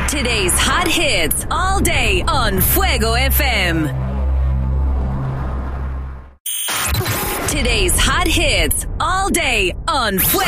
Today's hot hits all day on Fuego FM. Today's hot hits all day on Fuego.